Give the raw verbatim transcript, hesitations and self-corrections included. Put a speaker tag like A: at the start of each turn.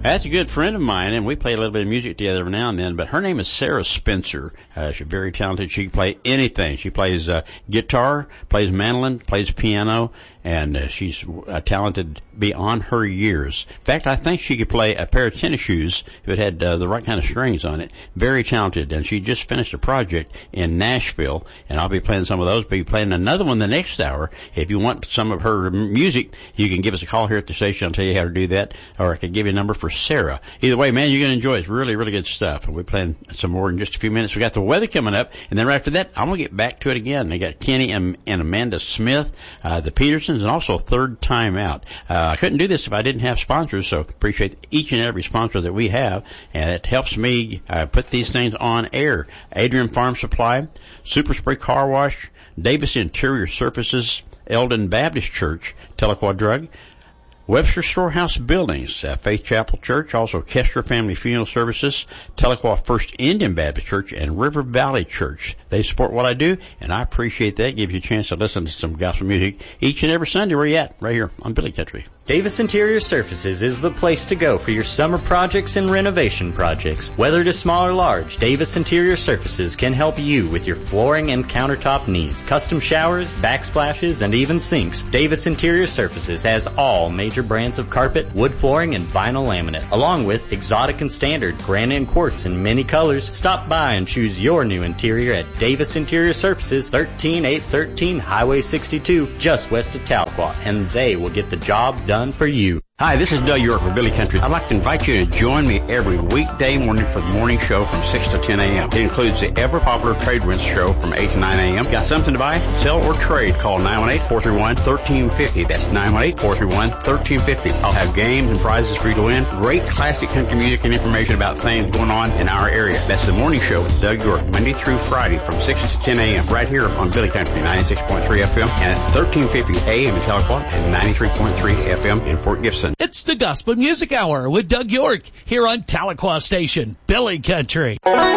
A: That's a good friend of mine, and we play a little bit of music together every now and then, but her name is Sarah Spencer. Uh, she's very talented. She can play anything. She plays uh, guitar, plays mandolin, plays piano, and uh, she's uh, talented beyond her years. In fact, I think she could play a pair of tennis shoes if it had uh, the right kind of strings on it. Very talented, and she just finished a project in Nashville, and I'll be playing some of those. Be playing another one the next hour. If you want some of her music, you can give us a call here at the station. I'll tell you how to do that, or I can give you a number for Sarah. Either way, man, you're going to enjoy it. It's really, really good stuff. And we're playing some more in just a few minutes. We got the weather coming up, and then right after that, I'm going to get back to it again. They got Kenny and, and Amanda Smith, uh, the Petersons, and also Third Time Out. Uh, I couldn't do this if I didn't have sponsors, so appreciate each and every sponsor that we have, and it helps me uh, put these things on air. Adrian Farm Supply, Super Spray Car Wash, Davis Interior Surfaces, Eldon Baptist Church, Telequa Drug, Webster Storehouse Buildings, uh, Faith Chapel Church, also Kester Family Funeral Services, Telequa First Indian Baptist Church, and River Valley Church. They support what I do, and I appreciate that. Give you a chance to listen to some gospel music each and every Sunday. Where you at? Right here on Billy Country.
B: Davis Interior Surfaces is the place to go for your summer projects and renovation projects. Whether it is small or large, Davis Interior Surfaces can help you with your flooring and countertop needs. Custom showers, backsplashes, and even sinks. Davis Interior Surfaces has all major brands of carpet, wood flooring, and vinyl laminate, along with exotic and standard, granite and quartz in many colors. Stop by and choose your new interior at Davis Interior Surfaces, thirteen eight thirteen Highway sixty-two, just west of Tahlequah, and they will get the job done for you.
A: Hi, this is Doug York for Billy Country. I'd like to invite you to join me every weekday morning for the morning show from six to ten a.m. It includes the ever-popular Trade Winds show from eight to nine a.m. Got something to buy, sell, or trade? Call nine one eight, four three one, one three five zero. That's nine one eight, four three one, one three five zero. I'll have games and prizes for you to win. Great classic country music and information about things going on in our area. That's the morning show with Doug York, Monday through Friday from six to ten a.m. right here on Billy Country, ninety-six point three F M, and at thirteen fifty a.m. in Tahlequah, and ninety-three point three F M in Fort Gibson.
C: It's the Gospel Music Hour with Doug York here on Tahlequah Station, Billy Country.